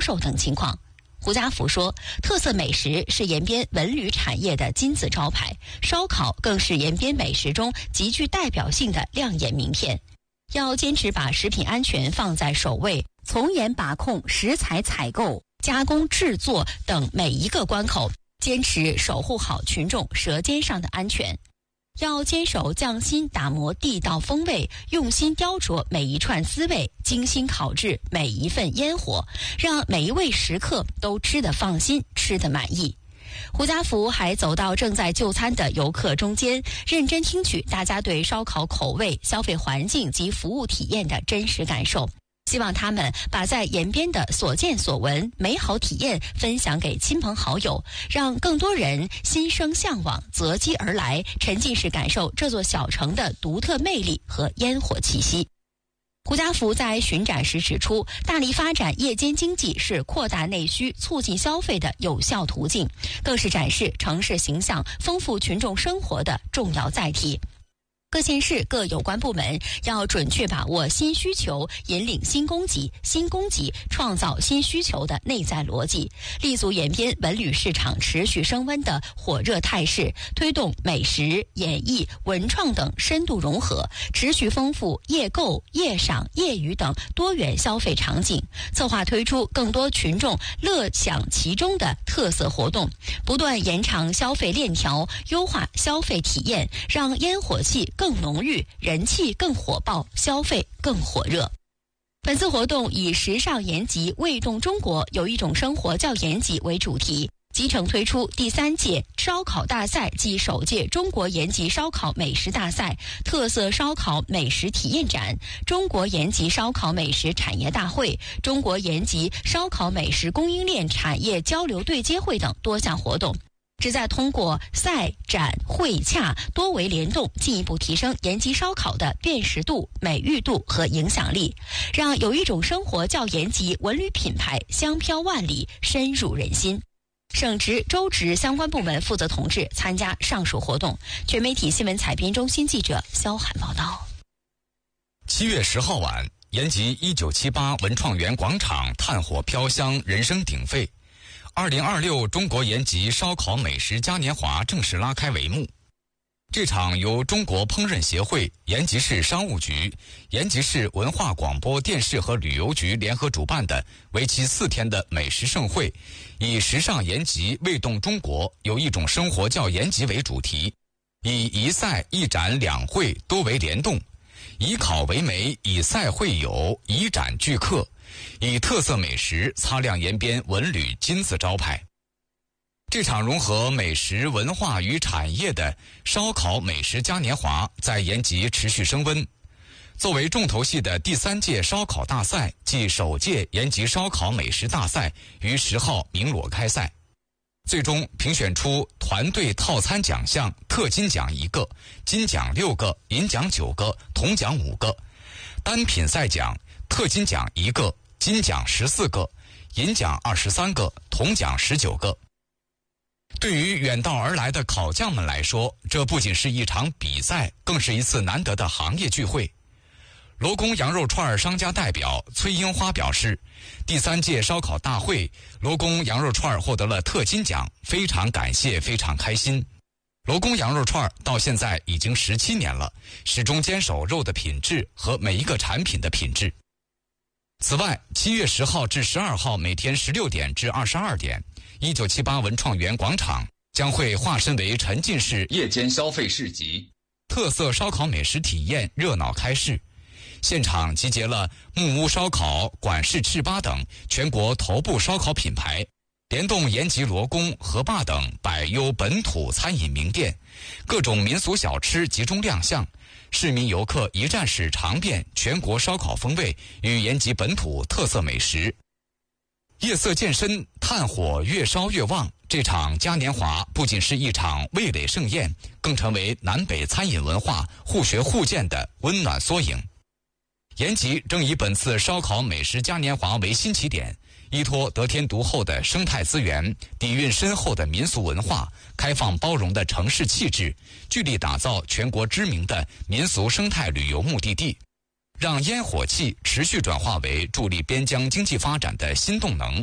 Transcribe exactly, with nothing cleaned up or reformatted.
售等情况。胡家福说，特色美食是延边文旅产业的金字招牌，烧烤更是延边美食中极具代表性的亮眼名片。要坚持把食品安全放在首位，从严把控食材采购、加工制作等每一个关口，坚持守护好群众舌尖上的安全。要坚守匠心打磨地道风味，用心雕琢每一串滋味，精心烤制每一份烟火，让每一位食客都吃得放心，吃得满意。胡家福还走到正在就餐的游客中间，认真听取大家对烧烤口味、消费环境及服务体验的真实感受，希望他们把在延边的所见所闻、美好体验分享给亲朋好友，让更多人心生向往，择机而来，沉浸式感受这座小城的独特魅力和烟火气息。胡家福在巡展时指出，大力发展夜间经济是扩大内需、促进消费的有效途径，更是展示城市形象、丰富群众生活的重要载体。各县市各有关部门要准确把握新需求，引领新供给、新供给创造新需求的内在逻辑，立足延边文旅市场持续升温的火热态势，推动美食、演艺、文创等深度融合，持续丰富夜购、夜赏、夜娱等多元消费场景，策划推出更多群众乐享其中的特色活动，不断延长消费链条，优化消费体验，让烟火气更浓郁，人气更火爆，消费更火热。本次活动以时尚延吉味动中国有一种生活叫延吉为主题，集成推出第三届烧烤大赛暨首届中国延吉烧烤美食大赛、特色烧烤美食体验展、中国延吉烧烤美食产业大会、中国延吉烧烤美食供应链产业交流对接会等多项活动，旨在通过赛、展、会、洽多维联动，进一步提升延吉烧烤的辨识度、美誉度和影响力，让有一种生活叫延吉文旅品牌香飘万里，深入人心。省直、州直相关部门负责同志参加上述活动。全媒体新闻采编中心记者肖涵报道。 七月十号晚，延吉一九七八文创园广场炭火飘香，人声鼎沸。二零二六中国延吉烧烤美食嘉年华正式拉开帷幕。这场由中国烹饪协会、延吉市商务局、延吉市文化广播电视和旅游局联合主办的为期四天的美食盛会，以时尚延吉、味动中国有一种生活叫延吉为主题，以一赛一展两会多为联动，以烤为媒，以赛会友，以展聚客，以特色美食擦亮延边文旅金字招牌。这场融合美食文化与产业的烧烤美食嘉年华在延吉持续升温。作为重头戏的第三届烧烤大赛暨首届延吉烧烤美食大赛于十号鸣锣开赛，最终评选出团队套餐奖项特金奖一个，金奖六个，银奖九个，铜奖五个；单品赛奖特金奖一个，金奖十四个，银奖二十三个，铜奖十九个。对于远道而来的烤匠们来说，这不仅是一场比赛，更是一次难得的行业聚会。罗宫羊肉串商家代表崔英花表示，第三届烧烤大会，罗宫羊肉串获得了特金奖，非常感谢，非常开心。罗宫羊肉串到现在已经十七年了，始终坚守肉的品质和每一个产品的品质。此外，七月十号至十二号每天十六点至二十二点，一九七八文创园广场将会化身为沉浸式夜间消费市集，特色烧烤美食体验热闹开市。现场集结了木屋烧烤、管氏赤巴等全国头部烧烤品牌，联动延吉罗宫、河坝等百优本土餐饮名店，各种民俗小吃集中亮相，市民游客一站式尝遍全国烧烤风味与延吉本土特色美食。夜色渐深，炭火越烧越旺，这场嘉年华不仅是一场味蕾盛宴，更成为南北餐饮文化互学互鉴的温暖缩影。延吉正以本次烧烤美食嘉年华为新起点，依托得天独厚的生态资源，底蕴深厚的民俗文化，开放包容的城市气质，聚力打造全国知名的民俗生态旅游目的地，让烟火气持续转化为助力边疆经济发展的新动能。